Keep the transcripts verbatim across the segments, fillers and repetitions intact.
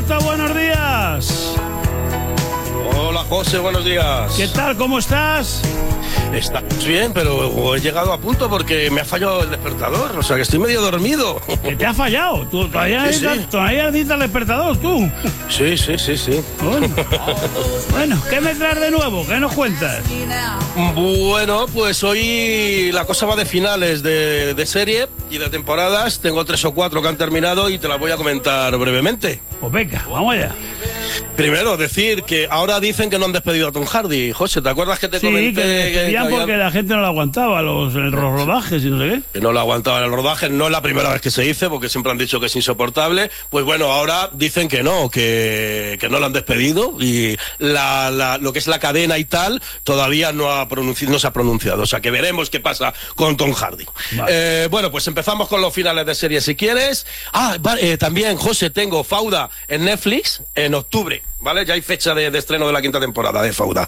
Costa, buenos días. Hola, José, buenos días. ¿Qué tal? ¿Cómo estás? Estamos bien, pero he llegado a punto porque me ha fallado el despertador. O sea, que estoy medio dormido. ¿Qué te ha fallado? ¿Tú todavía Sí, necesitas, sí. todavía necesitas el despertador, tú? Sí, sí, sí, sí. Bueno. Bueno, ¿qué me traes de nuevo? ¿Qué nos cuentas? Bueno, pues hoy la cosa va de finales de, de serie y de temporadas. Tengo tres o cuatro que han terminado y te las voy a comentar brevemente. Pues venga, vamos allá. Primero, decir que ahora dicen que no han despedido a Tom Hardy. José, ¿te acuerdas que te Sí, comenté que que, despedían que habían- porque la gente no lo aguantaba, los, los rodajes y no sé qué. que no lo aguantaban el rodaje? No es la primera vez que se dice, porque siempre han dicho que es insoportable. Pues bueno, ahora dicen que no, que, que no lo han despedido y la, la, lo que es la cadena y tal todavía no, ha pronunci- no se ha pronunciado. O sea, que veremos qué pasa con Tom Hardy. Vale. Eh, bueno, pues empezamos con los finales de serie si quieres. Ah, vale, eh, también, José, tengo Fauda en Netflix en octubre, ¿vale? Ya hay fecha de, de estreno de la quinta temporada de Fauda.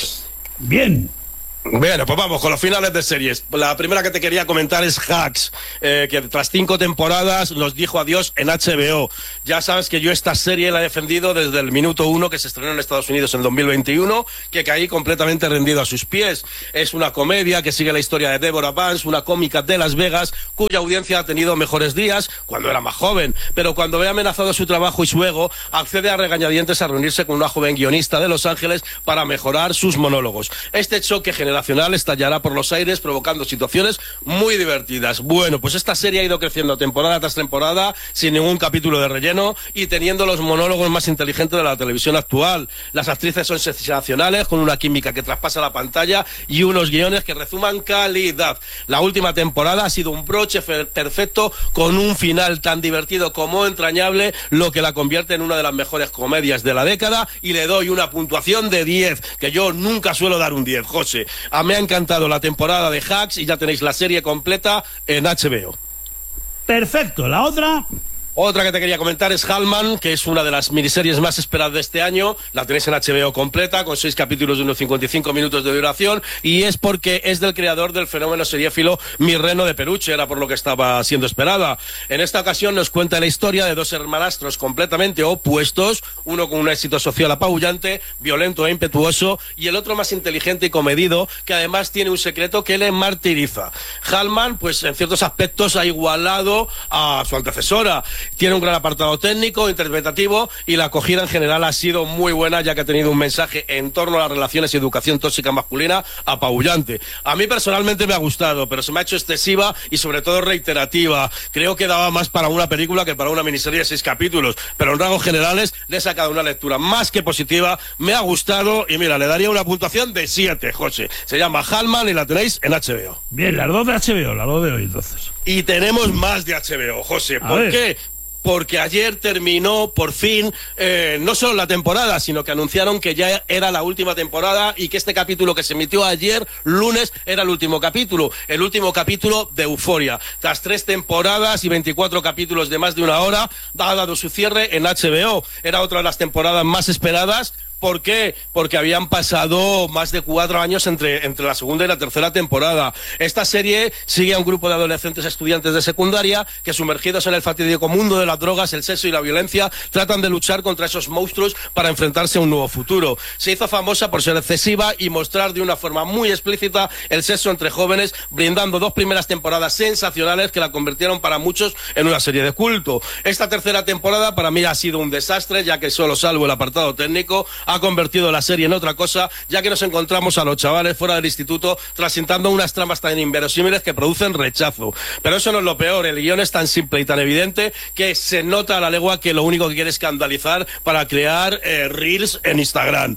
Bien. Bueno, pues vamos con los finales de series. La primera que te quería comentar es Hacks, eh, que tras cinco temporadas nos dijo adiós en H B O. Ya sabes que yo esta serie la he defendido desde el minuto uno que se estrenó en Estados Unidos en dos mil veintiuno, que caí completamente rendido a sus pies. Es una comedia que sigue la historia de Deborah Vance, una cómica de Las Vegas, cuya audiencia ha tenido mejores días cuando era más joven, pero cuando ve amenazado su trabajo y su ego, accede a regañadientes a reunirse con una joven guionista de Los Ángeles para mejorar sus monólogos. Este choque generacional estallará por los aires, provocando situaciones muy divertidas. Bueno, pues esta serie ha ido creciendo temporada tras temporada, sin ningún capítulo de relleno y teniendo los monólogos más inteligentes de la televisión actual. Las actrices son sensacionales, con una química que traspasa la pantalla y unos guiones que resuman calidad. La última temporada ha sido un broche perfecto, con un final tan divertido como entrañable, lo que la convierte en una de las mejores comedias de la década, y le doy una puntuación de diez, que yo nunca suelo dar un diez, José. Ah, me ha encantado la temporada de Hacks y ya tenéis la serie completa en H B O. Perfecto. ¿La otra? Otra que te quería comentar es Hallman, que es una de las miniseries más esperadas de este año. La tenéis en H B O completa, con seis capítulos de unos cincuenta y cinco minutos de duración, y es porque es del creador del fenómeno seriéfilo Mi Reno de Peluche, era por lo que estaba siendo esperada. En esta ocasión nos cuenta la historia de dos hermanastros completamente opuestos, uno con un éxito social apabullante, violento e impetuoso, y el otro más inteligente y comedido, que además tiene un secreto que le martiriza. Hallman, pues en ciertos aspectos ha igualado a su antecesora. Tiene un gran apartado técnico, interpretativo, y la acogida en general ha sido muy buena, ya que ha tenido un mensaje en torno a las relaciones y educación tóxica masculina apabullante. A mí personalmente me ha gustado, pero se me ha hecho excesiva y sobre todo reiterativa. Creo que daba más para una película que para una miniserie de seis capítulos, pero en rasgos generales le he sacado una lectura más que positiva, me ha gustado y mira, le daría una puntuación de siete, José. Se llama Hallman y la tenéis en H B O. Bien, las dos de H B O, las dos de hoy entonces. Y tenemos más de H B O, José. A ¿Por ver. qué? Porque ayer terminó, por fin, eh, no solo la temporada, sino que anunciaron que ya era la última temporada y que este capítulo que se emitió ayer, lunes, era el último capítulo. El último capítulo de Euphoria. Tras tres temporadas y veinticuatro capítulos de más de una hora, ha dado su cierre en H B O. Era otra de las temporadas más esperadas. ¿Por qué? Porque habían pasado más de cuatro años entre, entre la segunda y la tercera temporada. Esta serie sigue a un grupo de adolescentes estudiantes de secundaria que, sumergidos en el fatídico mundo de las drogas, el sexo y la violencia, tratan de luchar contra esos monstruos para enfrentarse a un nuevo futuro. Se hizo famosa por ser excesiva y mostrar de una forma muy explícita el sexo entre jóvenes, brindando dos primeras temporadas sensacionales que la convirtieron para muchos en una serie de culto. Esta tercera temporada para mí ha sido un desastre, ya que solo salvo el apartado técnico, ha convertido la serie en otra cosa, ya que nos encontramos a los chavales fuera del instituto transitando unas tramas tan inverosímiles que producen rechazo. Pero eso no es lo peor, el guión es tan simple y tan evidente que se nota a la legua que lo único que quiere es escandalizar para crear eh, reels en Instagram.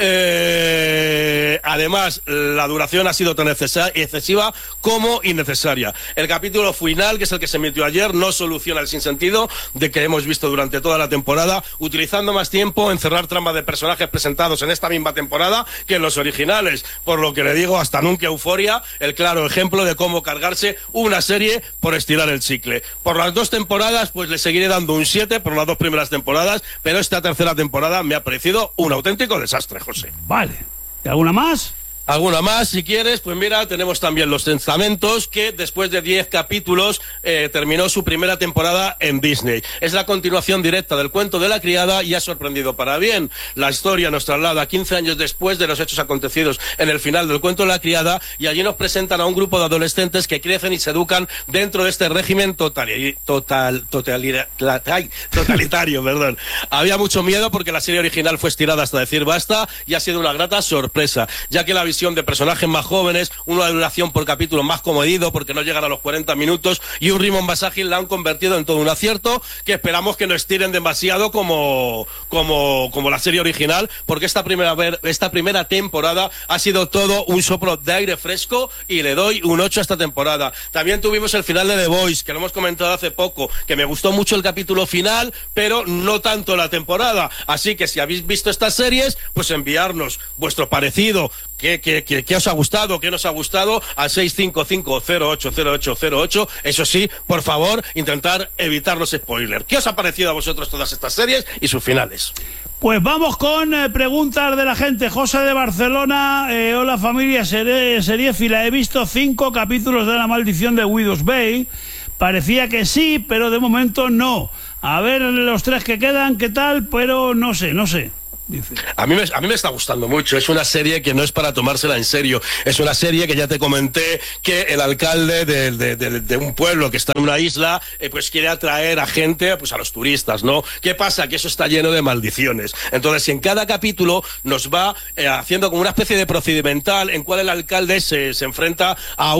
Eh, además, la duración ha sido tan excesiva como innecesaria. El capítulo final, que es el que se emitió ayer, no soluciona el sinsentido de que hemos visto durante toda la temporada, utilizando más tiempo en cerrar tramas de personajes presentados en esta misma temporada que en los originales, por lo que le digo hasta nunca Euforia, el claro ejemplo de cómo cargarse una serie por estirar el chicle. Por las dos temporadas pues le seguiré dando un siete por las dos primeras temporadas, pero esta tercera temporada me ha parecido un auténtico desastre, José. Vale. ¿Y alguna más? Alguna más, si quieres, pues mira, tenemos también Los Testamentos, que después de diez capítulos eh, terminó su primera temporada en Disney. Es la continuación directa del cuento de la criada y ha sorprendido para bien. La historia nos traslada quince años después de los hechos acontecidos en el final del cuento de la criada, y allí nos presentan a un grupo de adolescentes que crecen y se educan dentro de este régimen total, total, total, total, totalitario. Perdón. Había mucho miedo porque la serie original fue estirada hasta decir basta, y ha sido una grata sorpresa, ya que la visión de personajes más jóvenes, una duración por capítulo más comedido porque no llegan a los cuarenta minutos y un ritmo más ágil la han convertido en todo un acierto, que esperamos que no estiren demasiado como, como, como la serie original, porque esta primera, esta primera temporada ha sido todo un soplo de aire fresco y le doy un ocho a esta temporada. También tuvimos el final de The Voice, que lo hemos comentado hace poco, que me gustó mucho el capítulo final, pero no tanto la temporada. Así que si habéis visto estas series, pues enviarnos vuestro parecido. ¿Qué, qué, qué, ¿Qué os ha gustado? ¿Qué nos ha gustado? Al seis cinco cinco cero ocho cero ocho cero ocho. Eso sí, por favor, intentar evitar los spoilers. ¿Qué os ha parecido a vosotros todas estas series y sus finales? Pues vamos con eh, preguntas de la gente. José de Barcelona, eh, hola familia serie, seriéfila, he visto cinco capítulos de La Maldición de Widow's Bay. Parecía que sí, pero de momento no. A ver los tres que quedan, ¿qué tal? Pero no sé, no sé. Dice. A mí, me, a mí me está gustando mucho. Es una serie que no es para tomársela en serio. Es una serie que ya te comenté que el alcalde de, de, de, de un pueblo que está en una isla eh, pues quiere atraer a gente, pues a los turistas, ¿no? ¿Qué pasa? Que eso está lleno de maldiciones. Entonces, en cada capítulo nos va eh, haciendo como una especie de procedimental en cual el alcalde se, se enfrenta a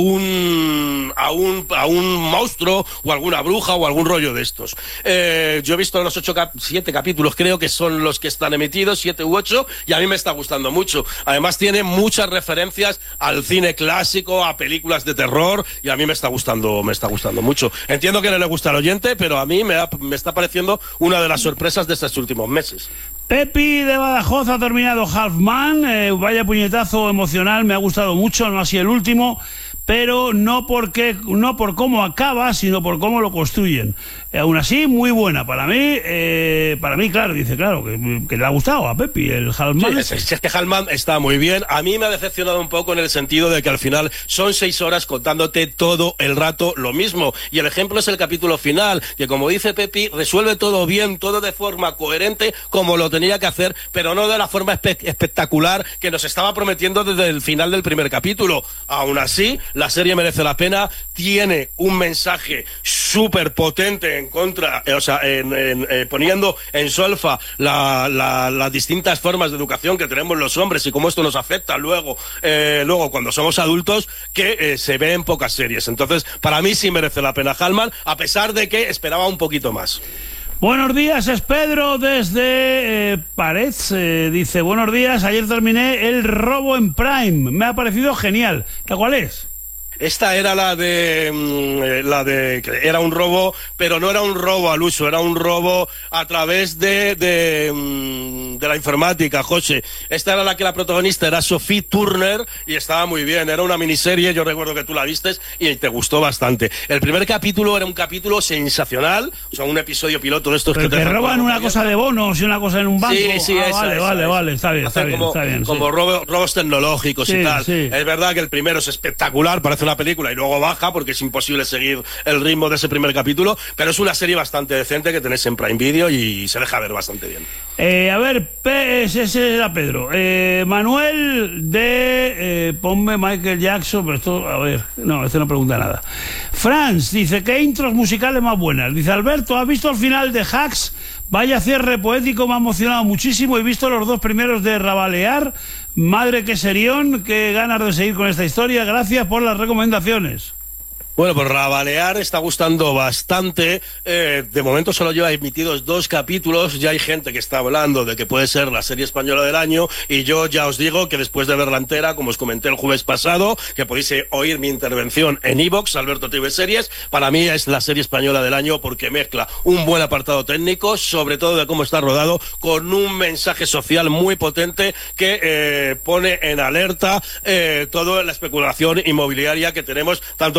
un, a un a un monstruo o alguna bruja o algún rollo de estos. Eh, yo he visto los ocho, cap siete capítulos, creo que son los que están emitidos, siete u ocho, y a mí me está gustando mucho. Además tiene muchas referencias al cine clásico, a películas de terror, y a mí me está gustando, me está gustando mucho. Entiendo que no le gusta al oyente, pero a mí me, ha, me está pareciendo una de las sorpresas de estos últimos meses. Pepi de Badajoz ha terminado Halfman, eh, vaya puñetazo emocional, me ha gustado mucho, no así el último, pero no porque no por cómo acaba, sino por cómo lo construyen. Eh, aún así, muy buena para mí. Eh, para mí, claro, dice, claro, que, que le ha gustado a Pepi el Halfman. Sí, es, es que Halfman está muy bien. A mí me ha decepcionado un poco en el sentido de que al final son seis horas contándote todo el rato lo mismo. Y el ejemplo es el capítulo final, que como dice Pepi, resuelve todo bien, todo de forma coherente, como lo tenía que hacer, pero no de la forma espe espectacular que nos estaba prometiendo desde el final del primer capítulo. Aún así, la serie merece la pena, tiene un mensaje súper potente en contra, eh, o sea, en, en, eh, poniendo en solfa la, la, las distintas formas de educación que tenemos los hombres y cómo esto nos afecta luego, eh, luego cuando somos adultos, que eh, se ve en pocas series. Entonces, para mí sí merece la pena Halfman, a pesar de que esperaba un poquito más. Buenos días, es Pedro desde eh, Parets, eh, dice, buenos días, ayer terminé El Robo en Prime, me ha parecido genial. ¿Cuál es? Esta era la de la de era un robo, pero no era un robo al uso, era un robo a través de de, de la informática, José. Esta era la que la protagonista era Sophie Turner y estaba muy bien, era una miniserie, yo recuerdo que tú la vistes y te gustó bastante. El primer capítulo era un capítulo sensacional, o sea, un episodio piloto de estos pero que te, te roban una cosa de bonos y una cosa en un banco. Sí, sí, ah, esa, vale, esa, vale, esa. vale, está bien, está bien, como, está bien. Como sí. robos, robos tecnológicos sí, y tal. Sí. Es verdad que el primero es espectacular, parece una película y luego baja porque es imposible seguir el ritmo de ese primer capítulo, pero es una serie bastante decente que tenéis en Prime Video y se deja ver bastante bien. Eh, a ver, ese era Pedro. Eh, Manuel de... Eh, ponme Michael Jackson, pero esto... A ver, no, este no pregunta nada. Franz dice, ¿qué intros musicales más buenas? Dice, Alberto, ¿has visto el final de Hacks? Vaya cierre poético, me ha emocionado muchísimo. He visto los dos primeros de Rabalear. Madre que serión, qué ganas de seguir con esta historia. Gracias por las recomendaciones. Bueno, pues Rabalear está gustando bastante. Eh, de momento solo lleva emitidos dos capítulos. Ya hay gente que está hablando de que puede ser la serie española del año. Y yo ya os digo que después de verla entera, como os comenté el jueves pasado, que podéis oír mi intervención en iVoox, Alberto T V Series, para mí es la serie española del año porque mezcla un buen apartado técnico, sobre todo de cómo está rodado, con un mensaje social muy potente que eh, pone en alerta eh, toda la especulación inmobiliaria que tenemos tanto en Barcelona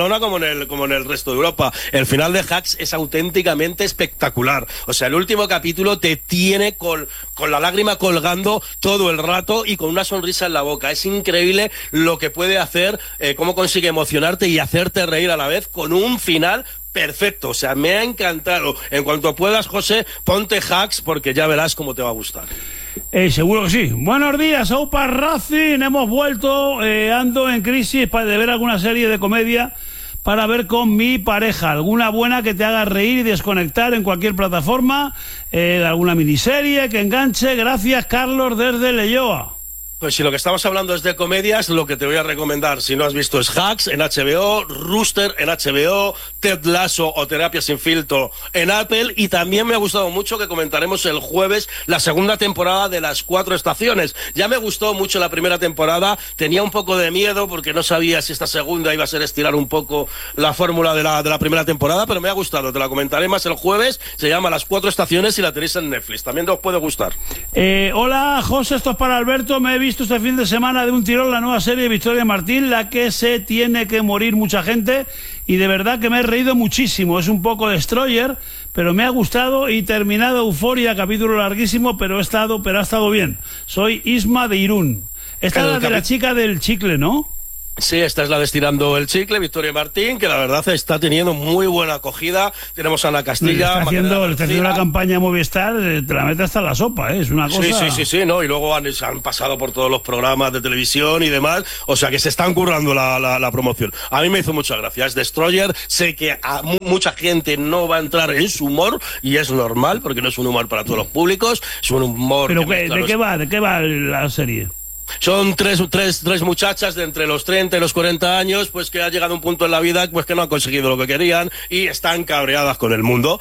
Barcelona como en el como en el resto de Europa. El final de Hacks es auténticamente espectacular. O sea, el último capítulo te tiene con, con la lágrima colgando todo el rato y con una sonrisa en la boca. Es increíble lo que puede hacer, eh, cómo consigue emocionarte y hacerte reír a la vez con un final perfecto. O sea, me ha encantado. En cuanto puedas, José, ponte Hacks porque ya verás cómo te va a gustar. Eh, seguro que sí. Buenos días, Aupa Racing. Hemos vuelto, eh, ando en crisis para de ver alguna serie de comedia para ver con mi pareja. Alguna buena que te haga reír y desconectar en cualquier plataforma, eh, alguna miniserie que enganche. Gracias, Carlos, desde Leyoa. Pues si lo que estamos hablando es de comedias, lo que te voy a recomendar, si no has visto, es Hacks en H B O, Rooster en H B O, Ted Lasso o Terapia sin filtro en Apple, y también me ha gustado mucho que comentaremos el jueves la segunda temporada de Las Cuatro Estaciones. Ya me gustó mucho la primera temporada, tenía un poco de miedo porque no sabía si esta segunda iba a ser estirar un poco la fórmula de la, de la primera temporada, pero me ha gustado, te la comentaré más el jueves. Se llama Las Cuatro Estaciones y la tenéis en Netflix, también te os puede gustar. Eh, hola, José, esto es para Alberto. Me he visto este fin de semana de un tirón la nueva serie de Victoria Martín, la que se tiene que morir mucha gente, y de verdad que me he reído muchísimo. Es un poco Destroyer, pero me ha gustado, y terminado Euforia, capítulo larguísimo, pero he estado, pero ha estado bien. Soy Isma de Irún. Esta es la de la chica del chicle, ¿no? Sí, esta es la de Estirando el Chicle, Victoria Martín, que la verdad está teniendo muy buena acogida. Tenemos a Ana Castilla. Está haciendo, está haciendo una campaña Movistar, te la mete hasta la sopa, ¿eh? Es una cosa... Sí, sí, sí, sí, ¿no? Y luego han, han pasado por todos los programas de televisión y demás, o sea que se están currando la, la, la promoción. A mí me hizo mucha gracia, es Destroyer, sé que a mu mucha gente no va a entrar en su humor, y es normal, porque no es un humor para todos los públicos, es un humor... ¿Pero que qué, de qué va? ¿De qué va la serie? Son tres, tres, tres muchachas de entre los treinta y los cuarenta años, pues que ha llegado a un punto en la vida pues que no han conseguido lo que querían y están cabreadas con el mundo.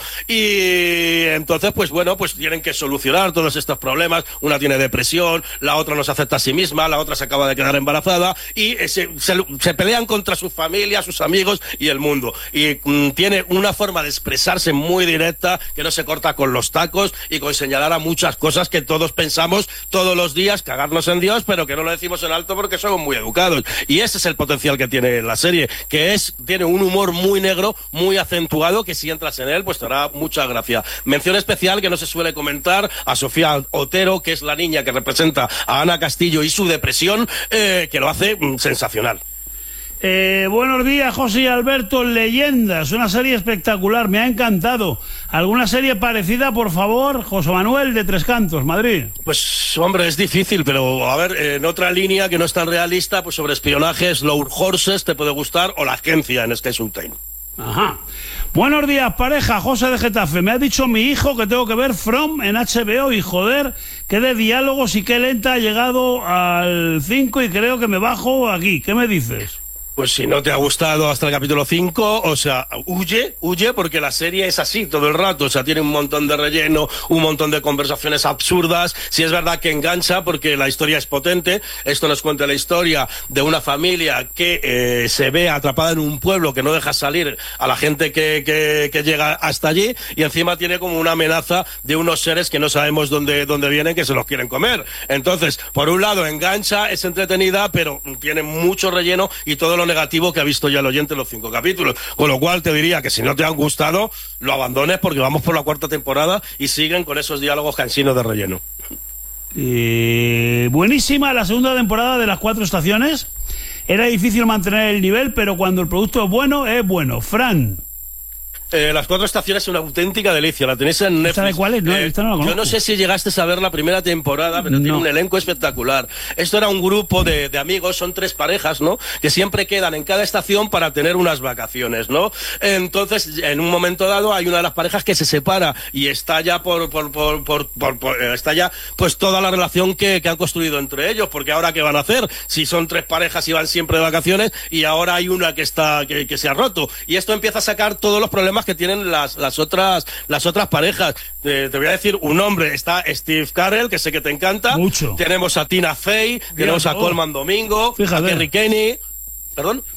Y entonces, pues bueno, pues tienen que solucionar todos estos problemas. Una tiene depresión, la otra no se acepta a sí misma, la otra se acaba de quedar embarazada y se, se, se pelean contra su familia, sus amigos y el mundo. Y mmm, tiene una forma de expresarse muy directa, que no se corta con los tacos y con señalar a muchas cosas que todos pensamos todos los días, cagarnos en Dios, pero pero que no lo decimos en alto porque somos muy educados. Y ese es el potencial que tiene la serie, que es tiene un humor muy negro, muy acentuado, que si entras en él, pues te hará mucha gracia. Mención especial que no se suele comentar a Sofía Otero, que es la niña que representa a Ana Castillo y su depresión, eh, que lo hace mm, sensacional. Eh, buenos días, José y Alberto. Leyendas, una serie espectacular, me ha encantado. ¿Alguna serie parecida, por favor? José Manuel, de Tres Cantos, Madrid. Pues, hombre, es difícil, pero a ver, en otra línea que no es tan realista, pues sobre espionaje, Slow Horses te puede gustar, o La Agencia en Sky Showtime. Ajá. Buenos días, pareja. José de Getafe. Me ha dicho mi hijo que tengo que ver From en H B O y joder, qué de diálogos y qué lenta ha llegado al cinco y creo que me bajo aquí. ¿Qué me dices? Pues si no te ha gustado hasta el capítulo cinco, o sea, huye, huye, porque la serie es así todo el rato, o sea, tiene un montón de relleno, un montón de conversaciones absurdas. Si es verdad que engancha, porque la historia es potente. Esto nos cuenta la historia de una familia que eh, se ve atrapada en un pueblo que no deja salir a la gente que, que, que llega hasta allí, y encima tiene como una amenaza de unos seres que no sabemos dónde, dónde vienen, que se los quieren comer. Entonces, por un lado engancha, es entretenida, pero tiene mucho relleno y todo lo negativo que ha visto ya el oyente en los cinco capítulos, con lo cual te diría que si no te han gustado lo abandones, porque vamos por la cuarta temporada y siguen con esos diálogos cansinos de relleno. Eh, buenísima la segunda temporada de Las Cuatro Estaciones. Era difícil mantener el nivel, pero cuando el producto es bueno, es bueno. Fran. Eh, Las Cuatro Estaciones es una auténtica delicia, la tenéis en Netflix. ¿Esta de cuál es? No, eh, esta no la conozco. Yo no sé si llegaste a ver la primera temporada, pero no. Tiene un elenco espectacular. Esto era un grupo de, de amigos, son tres parejas, ¿no? Que siempre quedan en cada estación para tener unas vacaciones, ¿no? Entonces, en un momento dado, hay una de las parejas que se separa y está ya por, por, por, por, por, por está ya, pues toda la relación que, que han construido entre ellos, porque ahora ¿qué van a hacer? Si son tres parejas y van siempre de vacaciones, y ahora hay una que está, que, que se ha roto. Y esto empieza a sacar todos los problemas que tienen las, las otras las otras parejas. Te, te voy a decir un nombre, está Steve Carell, que sé que te encanta. Mucho. Tenemos a Tina Fey, tenemos a Colman Domingo, Fíjate. a Kerry Kenny. ¿Perdón?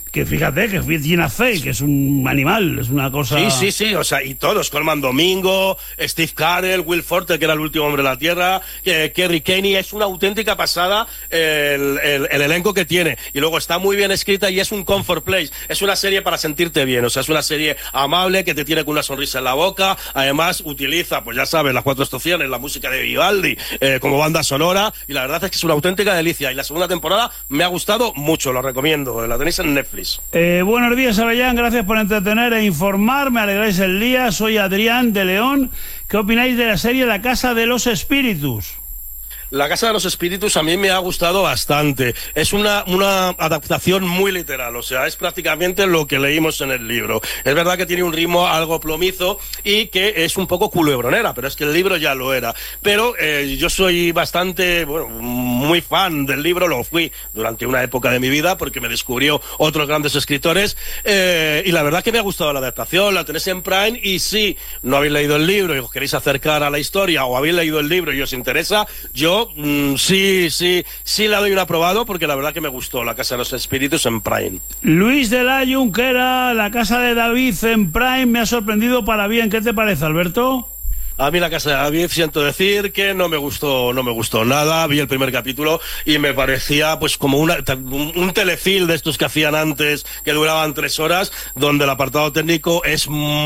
que fíjate, que Gina Fey, que es un animal, es una cosa... Sí, sí, sí, o sea, y todos, Colman Domingo, Steve Carell, Will Forte, que era el último hombre de la Tierra, eh, Kerry Kenny, es una auténtica pasada el, el, el elenco que tiene, y luego está muy bien escrita y es un comfort place, es una serie para sentirte bien, o sea, es una serie amable que te tiene con una sonrisa en la boca, además utiliza, pues ya sabes, las cuatro estaciones, la música de Vivaldi, eh, como banda sonora, y la verdad es que es una auténtica delicia, y la segunda temporada me ha gustado mucho, lo recomiendo, la tenéis en Netflix. Eh, buenos días, Avellán, gracias por entretener e informar, me alegráis el día, soy Adrián de León. ¿Qué opináis de la serie La Casa de los Espíritus? La Casa de los Espíritus a mí me ha gustado bastante. Es una, una adaptación muy literal, o sea, es prácticamente lo que leímos en el libro. Es verdad que tiene un ritmo algo plomizo y que es un poco culebronera, pero es que el libro ya lo era. Pero eh, yo soy bastante, bueno, muy fan del libro, lo fui durante una época de mi vida porque me descubrió otros grandes escritores eh, y la verdad que me ha gustado la adaptación, la tenéis en Prime y si no habéis leído el libro y os queréis acercar a la historia o habéis leído el libro y os interesa, yo Mm, sí, sí, sí la doy un aprobado porque la verdad que me gustó La Casa de los Espíritus en Prime. Luis de la Junquera, La Casa de David en Prime, me ha sorprendido para bien. ¿Qué te parece, Alberto? A mí La Casa de David, siento decir que no me gustó, no me gustó nada. Vi el primer capítulo y me parecía pues como una, un, un telefilm de estos que hacían antes, que duraban tres horas, donde el apartado técnico es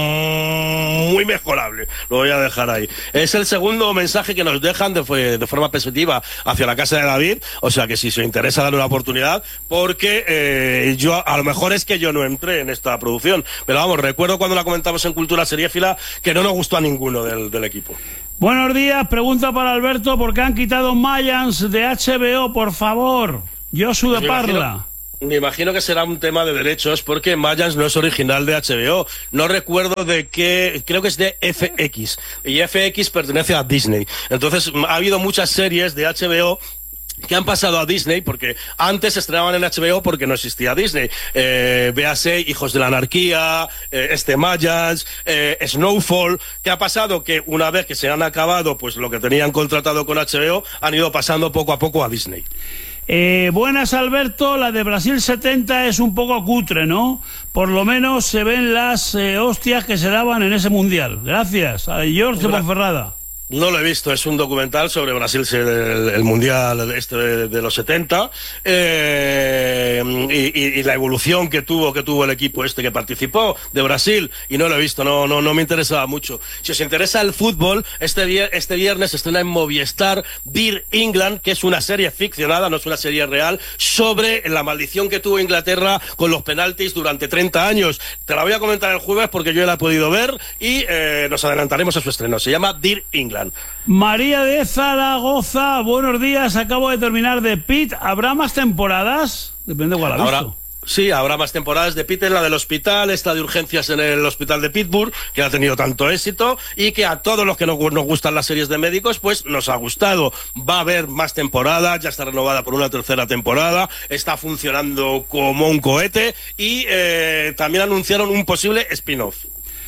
muy mejorable. Lo voy a dejar ahí. Es el segundo mensaje que nos dejan de, de forma positiva hacia La Casa de David, o sea que si os interesa darle una oportunidad, porque eh, yo, a lo mejor es que yo no entré en esta producción, pero vamos, recuerdo cuando la comentamos en Cultura Seriéfila que no nos gustó a ninguno del, del equipo. Buenos días, pregunta para Alberto, ¿por qué han quitado Mayans de H B O, por favor? Josu de Parla. Me imagino que será un tema de derechos porque Mayans no es original de H B O. No recuerdo de qué, creo que es de F X y F X pertenece a Disney. Entonces ha habido muchas series de H B O que han pasado a Disney, porque antes se estrenaban en H B O porque no existía Disney. Eh, véase Hijos de la Anarquía, eh, este Mayans, eh, Snowfall. ¿Qué ha pasado? Que una vez que se han acabado pues lo que tenían contratado con H B O, han ido pasando poco a poco a Disney. Eh, buenas, Alberto. La de Brasil setenta es un poco cutre, ¿no? Por lo menos se ven las eh, hostias que se daban en ese mundial. Gracias. A George de Ponferrada. No lo he visto, es un documental sobre Brasil, el, el mundial este de, de los setenta eh, y, y, y la evolución que tuvo que tuvo el equipo este que participó de Brasil, y no lo he visto, no no no me interesaba mucho. Si os interesa el fútbol, este, este viernes se estrena en Movistar Dear England, que es una serie ficcionada, no es una serie real, sobre la maldición que tuvo Inglaterra con los penaltis durante treinta años. Te la voy a comentar el jueves porque yo la he podido ver y eh, nos adelantaremos a su estreno. Se llama Dear England. María de Zaragoza, buenos días, acabo de terminar de Pitt. ¿Habrá más temporadas? Depende de cuál ha visto. Ahora, sí, habrá más temporadas de Pitt, en la del hospital, esta de urgencias en el hospital de Pittsburgh, que ha tenido tanto éxito y que a todos los que nos, nos gustan las series de médicos, pues nos ha gustado. Va a haber más temporadas, ya está renovada por una tercera temporada, está funcionando como un cohete y eh, también anunciaron un posible spin-off.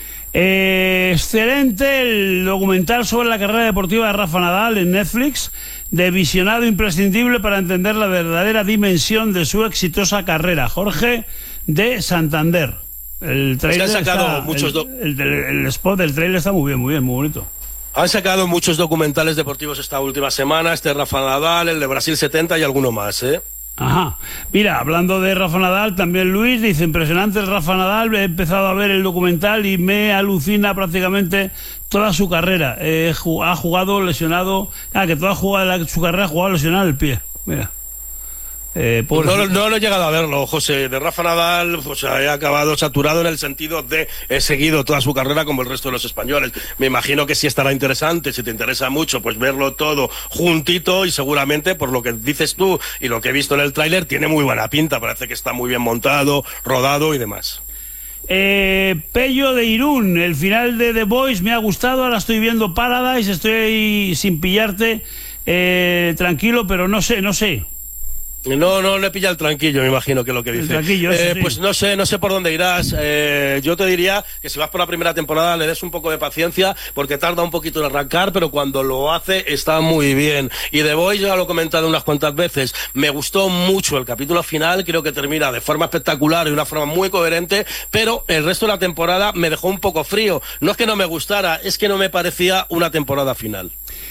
Eh, excelente el documental sobre la carrera deportiva de Rafa Nadal en Netflix, de visionado imprescindible para entender la verdadera dimensión de su exitosa carrera. Jorge de Santander. El trailer Se han sacado está, muchos do- el, el, el spot del trailer está muy bien, muy bien, muy bonito. Han sacado muchos documentales deportivos esta última semana, este de Rafa Nadal, el de Brasil setenta y alguno más, ¿eh? Ajá. Mira, hablando de Rafa Nadal, también Luis dice, impresionante el Rafa Nadal, he empezado a ver el documental y me alucina prácticamente toda su carrera. Eh, ha jugado lesionado, ah, que toda jugada, su carrera ha jugado lesionado el pie. Mira. Eh, no, no, no, no he llegado a verlo, José. De Rafa Nadal, o sea, he acabado saturado en el sentido de he seguido toda su carrera como el resto de los españoles. Me imagino que sí estará interesante, si te interesa mucho, pues verlo todo juntito y seguramente, por lo que dices tú y lo que he visto en el tráiler, tiene muy buena pinta. Parece que está muy bien montado, rodado y demás. Eh, Pello de Irún, el final de The Boys me ha gustado, ahora estoy viendo Paradise, estoy sin pillarte, eh, tranquilo, pero no sé, no sé. No, no le pilla el tranquillo, me imagino que es lo que dice. El tranquillo, eso eh, sí. Pues no sé, no sé por dónde irás. Eh, yo te diría que si vas por la primera temporada le des un poco de paciencia, porque tarda un poquito en arrancar, pero cuando lo hace está muy bien. Y The Boys, ya lo he comentado unas cuantas veces, me gustó mucho el capítulo final, creo que termina de forma espectacular y de una forma muy coherente, pero el resto de la temporada me dejó un poco frío. No es que no me gustara, es que no me parecía una temporada final.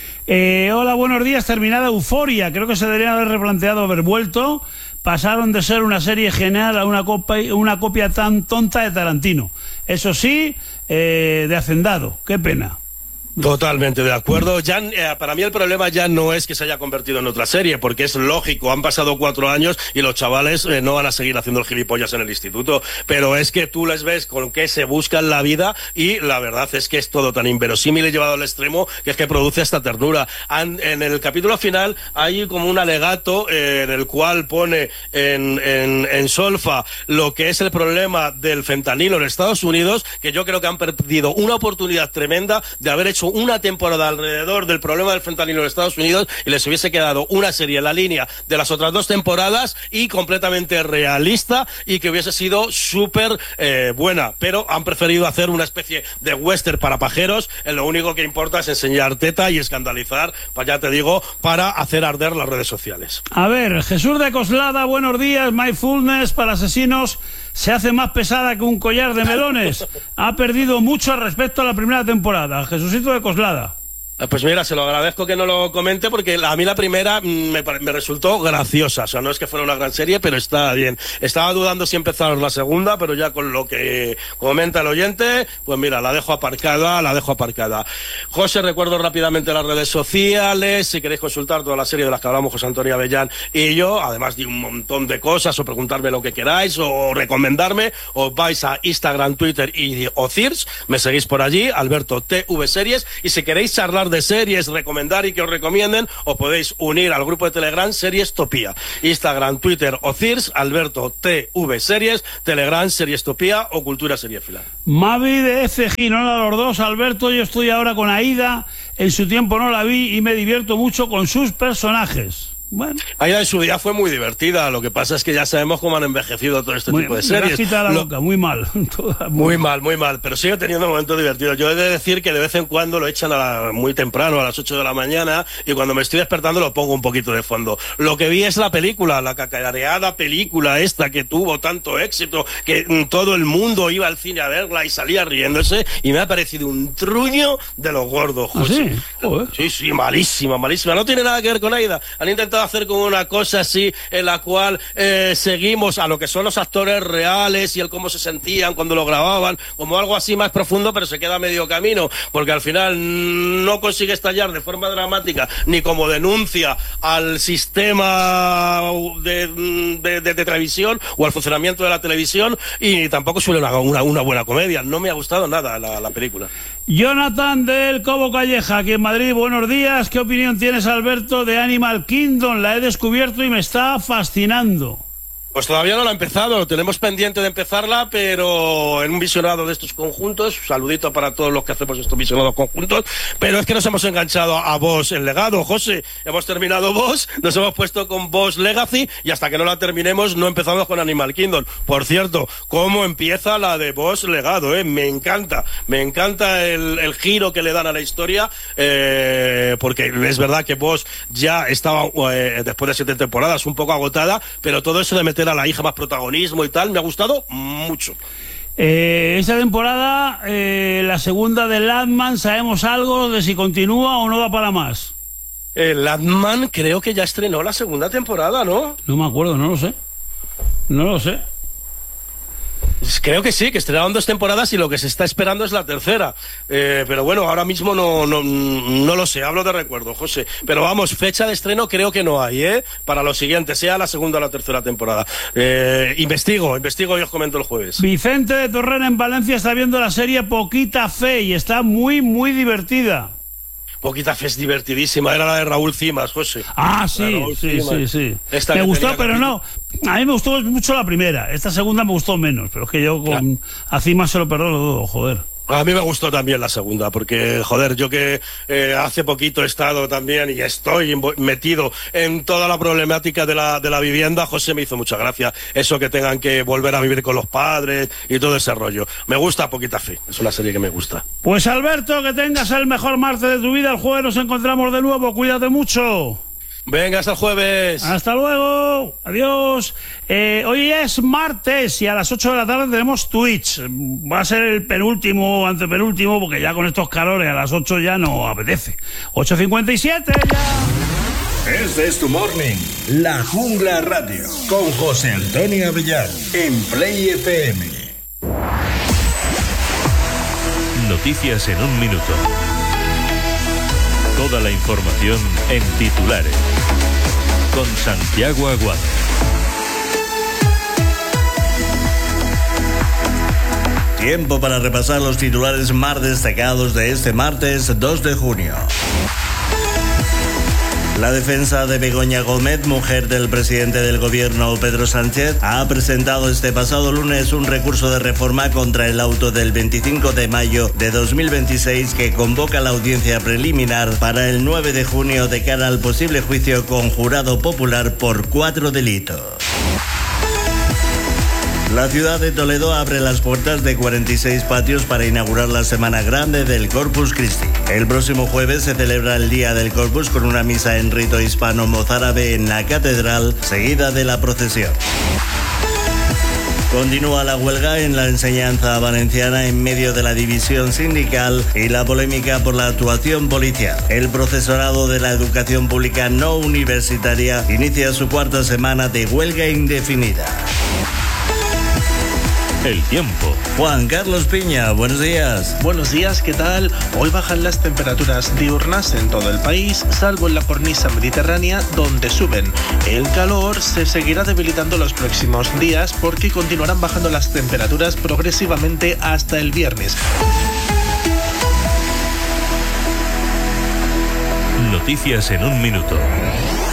Eh, hola, buenos días. Terminada Euforia. Creo que se deberían haber replanteado, haber vuelto. Pasaron de ser una serie genial a una copia, una copia tan tonta de Tarantino. Eso sí, eh, de Hacendado. Qué pena. Totalmente de acuerdo. Ya, eh, para mí el problema ya no es que se haya convertido en otra serie, porque es lógico, han pasado cuatro años y los chavales eh, no van a seguir haciendo el gilipollas en el instituto, pero es que tú les ves con qué se buscan la vida y la verdad es que es todo tan inverosímil y llevado al extremo que es que produce esta ternura. Han, en el capítulo final hay como un alegato eh, en el cual pone en, en, en solfa lo que es el problema del fentanilo en Estados Unidos, que yo creo que han perdido una oportunidad tremenda de haber hecho una temporada alrededor del problema del fentanilo en Estados Unidos y les hubiese quedado una serie en la línea de las otras dos temporadas y completamente realista y que hubiese sido súper eh, buena, pero han preferido hacer una especie de western para pajeros, en lo único que importa es enseñar teta y escandalizar, pues ya te digo, para hacer arder las redes sociales. A ver, Jesús de Coslada, buenos días. Mindfulness para asesinos se hace más pesada que un collar de melones. Ha perdido mucho respecto a la primera temporada. Jesucito de Coslada. Pues mira, se lo agradezco que no lo comente porque a mí la primera me, me resultó graciosa, o sea, no es que fuera una gran serie, pero está bien. Estaba dudando si empezar la segunda, pero ya con lo que comenta el oyente, pues mira, la dejo aparcada, la dejo aparcada. José, recuerdo rápidamente las redes sociales, si queréis consultar toda la serie de las que hablamos José Antonio Avellán y yo, además de un montón de cosas, o preguntarme lo que queráis, o recomendarme, os vais a Instagram, Twitter y o Cirs, me seguís por allí, Alberto T V Series, y si queréis charlar de series, recomendar y que os recomienden, os podéis unir al grupo de Telegram Series Topía. Instagram, Twitter o Cirs, Alberto T V Series, Telegram Series Topía o Cultura Seriéfila. Mavi de F G, no a los dos, Alberto, yo estoy ahora con Aida, en su tiempo no la vi y me divierto mucho con sus personajes. Bueno. Aida en su día fue muy divertida, lo que pasa es que ya sabemos cómo han envejecido todo este muy, tipo de series. Me la lo... boca, muy mal. Toda, muy... muy mal, muy mal, pero sigue teniendo momentos divertidos. Yo he de decir que de vez en cuando lo echan a la, muy temprano, a las ocho de la mañana, y cuando me estoy despertando lo pongo un poquito de fondo. Lo que vi es la película, la cacareada película esta que tuvo tanto éxito, que mm, todo el mundo iba al cine a verla y salía riéndose, y me ha parecido un truño de los gordos, José. ¿Ah, sí? Joder. Sí, sí, malísima, malísima. No tiene nada que ver con Aida. Han intentado hacer como una cosa así en la cual eh, seguimos a lo que son los actores reales y el cómo se sentían cuando lo grababan, como algo así más profundo, pero se queda a medio camino, porque al final no consigue estallar de forma dramática ni como denuncia al sistema de, de, de, de televisión o al funcionamiento de la televisión, y tampoco suele una, una, una buena comedia. No me ha gustado nada la, la película. Jonathan del Cobo Calleja, aquí en Madrid, buenos días. ¿Qué opinión tienes, Alberto, de Animal Kingdom? La he descubierto y me está fascinando. Pues todavía no la he empezado, lo tenemos pendiente de empezarla, pero en un visionado de estos conjuntos, saludito para todos los que hacemos estos visionados conjuntos, pero es que nos hemos enganchado a Boss el legado, José, hemos terminado Boss, nos hemos puesto con Boss Legacy, y hasta que no la terminemos no empezamos con Animal Kingdom. Por cierto, cómo empieza la de Boss legado, eh, me encanta, me encanta el, el giro que le dan a la historia, eh, porque es verdad que Boss ya estaba, eh, después de siete temporadas, un poco agotada, pero todo eso de meter a la hija más protagonismo y tal, me ha gustado mucho. Eh, esta temporada, eh, la segunda de Landman, ¿sabemos algo de si continúa o no va para más? El Landman creo que ya estrenó la segunda temporada, ¿no? No me acuerdo, no lo sé. No lo sé. Creo que sí, que estrenaron dos temporadas y lo que se está esperando es la tercera. Eh, pero bueno, ahora mismo no, no, no lo sé, hablo de recuerdo, José. Pero vamos, fecha de estreno creo que no hay, ¿eh? Para lo siguiente, sea la segunda o la tercera temporada. Eh, investigo, investigo y os comento el jueves. Vicente de Torrena en Valencia está viendo la serie Poquita Fe y está muy, muy divertida. Poquita Fe es divertidísima, era la de Raúl Cimas, José. Ah, sí, sí, sí, sí, sí. Me gustó, pero no. A mí me gustó mucho la primera. Esta segunda me gustó menos, pero es que yo con a Cimas se lo perdono todo, joder. A mí me gustó también la segunda, porque, joder, yo que eh, hace poquito he estado también y estoy metido en toda la problemática de la, de la vivienda, José, me hizo mucha gracia eso que tengan que volver a vivir con los padres y todo ese rollo. Me gusta Poquita Fe, es una serie que me gusta. Pues Alberto, que tengas el mejor martes de tu vida, el jueves nos encontramos de nuevo, cuídate mucho. Venga, hasta el jueves. Hasta luego. Adiós. Eh, hoy es martes y a las ocho de la tarde tenemos Twitch. Va a ser el penúltimo, antepenúltimo, porque ya con estos calores a las ocho ya no apetece. ocho cincuenta y siete ya. Este es tu morning. La Jungla Radio. Con José Antonio Villar. En Play F M. Noticias en un minuto. Toda la información en titulares. Con Santiago Aguado. Tiempo para repasar los titulares más destacados de este martes dos de junio. La defensa de Begoña Gómez, mujer del presidente del gobierno Pedro Sánchez, ha presentado este pasado lunes un recurso de reforma contra el auto del veinticinco de mayo de dos mil veintiséis que convoca la audiencia preliminar para el nueve de junio de cara al posible juicio con jurado popular por cuatro delitos. La ciudad de Toledo abre las puertas de cuarenta y seis patios para inaugurar la Semana Grande del Corpus Christi. El próximo jueves se celebra el Día del Corpus con una misa en rito hispano-mozárabe en la catedral, seguida de la procesión. Continúa la huelga en la enseñanza valenciana en medio de la división sindical y la polémica por la actuación policial. El profesorado de la educación pública no universitaria inicia su cuarta semana de huelga indefinida. El tiempo. Juan Carlos Piña, buenos días. Buenos días, ¿qué tal? Hoy bajan las temperaturas diurnas en todo el país, salvo en la cornisa mediterránea, donde suben. El calor se seguirá debilitando los próximos días porque continuarán bajando las temperaturas progresivamente hasta el viernes. Noticias en un minuto.